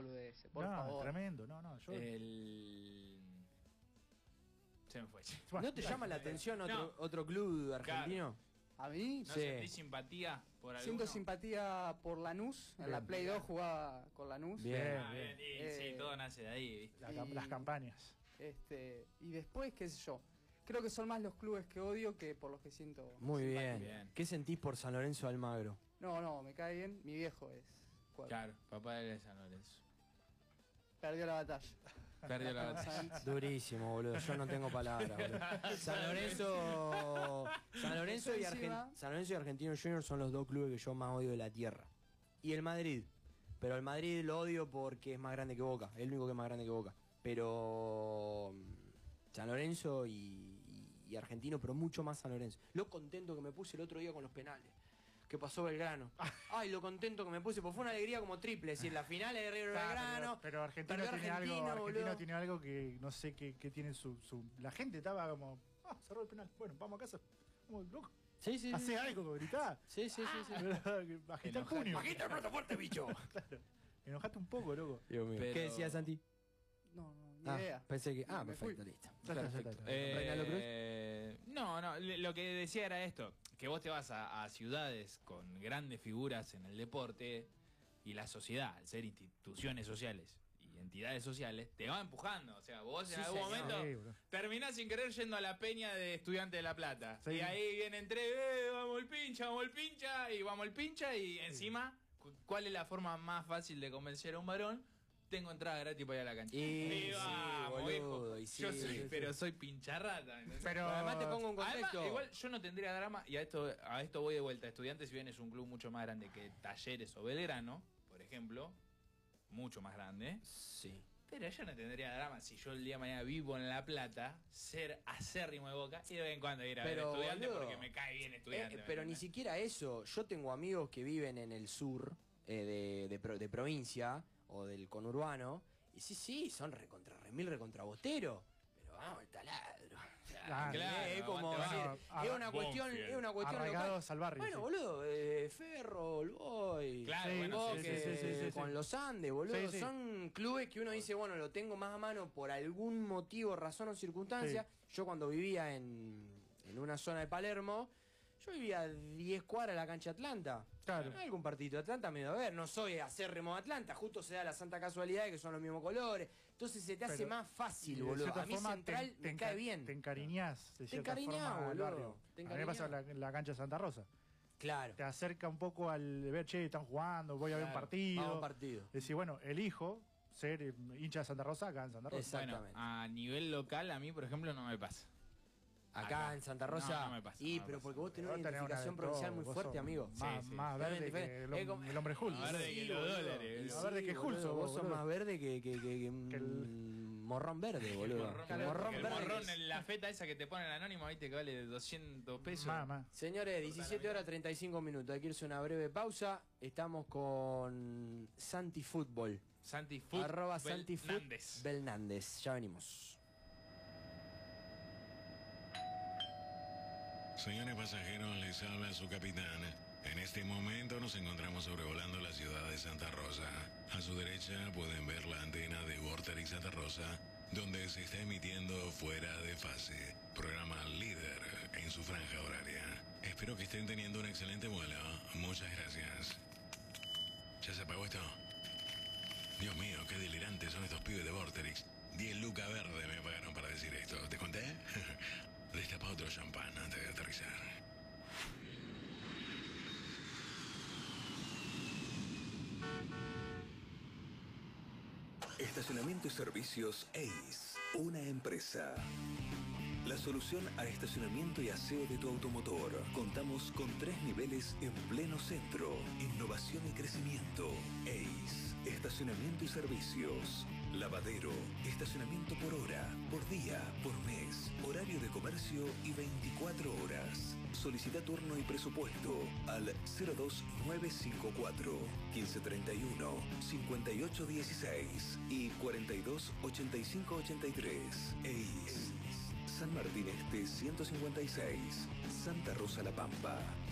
boludeces, por favor. Tremendo, no, yo... Se me fue. ¿No te llama la atención otro club argentino? A mí, ¿No sentís simpatía por alguno? Siento simpatía por Lanús. En la Play 2 jugaba con Lanús. Bien. Sí, todo nace de ahí, ¿viste? Las campañas. Y después, qué sé yo. Creo que son más los clubes que odio que por los que siento. Muy simpatía. bien. ¿Qué sentís por San Lorenzo de Almagro? No, me cae bien. Mi viejo es. Claro, papá de San Lorenzo. Perdió la batalla. Perdió la batalla. Durísimo, boludo. Yo no tengo palabras, boludo. San Lorenzo y Argentinos Juniors son los dos clubes que yo más odio de la tierra. Y el Madrid. Pero el Madrid lo odio porque es más grande que Boca. Es el único que es más grande que Boca. Pero San Lorenzo y Argentino, pero mucho más San Lorenzo. Lo contento que me puse el otro día con los penales. Que pasó Belgrano. Ay, lo contento que me puse, pues fue una alegría como triple. Es decir, la final es de Belgrano. Pero Argentino tiene algo que no sé qué tiene la gente estaba como, cerró el penal. Bueno, vamos a casa. Vamos, loco. Sí. Hace algo, gritá. Sí. Agita el puño. Agita el plato fuerte, bicho. Claro. Me enojaste un poco, loco. Dios mío. ¿Qué decías, Santi? No, ni idea. Pensé que. Perfecto, listo. Perfecto. No, lo que decía era esto, que vos te vas a ciudades con grandes figuras en el deporte y la sociedad, al ser instituciones sociales y entidades sociales, te va empujando. O sea, vos en algún momento terminás sin querer yendo a la peña de Estudiantes de La Plata. Sí. Y ahí vienen tres, vamos el pincha, y encima, ¿cuál es la forma más fácil de convencer a un varón? Tengo entrada gratis para ir a la cancha. Pero soy pincharrata. Pero además te pongo un contexto. Además, igual yo no tendría drama, y a esto voy de vuelta. Estudiantes, si bien es un club mucho más grande que Talleres o Belgrano, por ejemplo, mucho más grande. Sí. Pero yo no tendría drama si yo el día de mañana vivo en La Plata, ser acérrimo de Boca y de vez en cuando ir a ver Estudiantes, porque me cae bien Estudiantes. Pero ni siquiera eso. Yo tengo amigos que viven en el sur de provincia o del conurbano, y sí, son remil recontrabostero, pero vamos al taladro. Claro, es como es una cuestión arraigados al barrio. Bueno, boludo, Ferro, el Boy, claro, con los Andes, boludo, son clubes que uno dice, bueno, lo tengo más a mano por algún motivo, razón o circunstancia. Yo cuando vivía en una zona de Palermo, yo vivía a 10 cuadras de la cancha Atlanta. Claro. No hay algún partido de Atlanta, me iba a ver. No soy acérrimo de Atlanta, justo se da la santa casualidad de que son los mismos colores. Entonces se te hace más fácil, boludo. A mí Central me cae bien. Te encariñás de cierta forma al boludo. barrio. A mí me pasa la cancha de Santa Rosa. Claro. Te acerca un poco al ver, che, están jugando, voy a ver un partido. Vamos a un partido. Decís, bueno, elijo ser hincha de Santa Rosa acá en Santa Rosa. Exactamente. Bueno, a nivel local, a mí, por ejemplo, no me pasa. Acá en Santa Rosa. No me pasa. Pero porque vos tenés una identificación provincial muy fuerte, amigo. Más verde que el hombre Hulk. Más verde que los dólares. Más verde que Hulk. Vos sos más verde que el morrón verde, boludo. El morrón en la feta esa que te pone el anónimo, viste, que vale 200 pesos. Señores, 17 horas 35 minutos. Hay que irse una breve pausa. Estamos con Santi Fútbol. Santi Fútbol. @ Santi Belnández. Ya venimos. Señores pasajeros, les habla su capitán. En este momento nos encontramos sobrevolando la ciudad de Santa Rosa. A su derecha pueden ver la antena de Vorterix Santa Rosa, donde se está emitiendo Fuera de Fase, programa líder en su franja horaria. Espero que estén teniendo un excelente vuelo. Muchas gracias. ¿Ya se apagó esto? Dios mío, qué delirantes son estos pibes de Vorterix. 10 lucas verde me pagaron para decir esto. ¿Te conté? Destapa otro champán antes de aterrizar. Estacionamiento y Servicios ACE, una empresa. La solución a estacionamiento y aseo de tu automotor. Contamos con 3 niveles en pleno centro. Innovación y crecimiento. ACE, estacionamiento y servicios. Lavadero, estacionamiento por hora, por día, por mes, horario de comercio y 24 horas. Solicita turno y presupuesto al 02954 1531 5816 y 428583. ACE, San Martín Este 156, Santa Rosa La Pampa.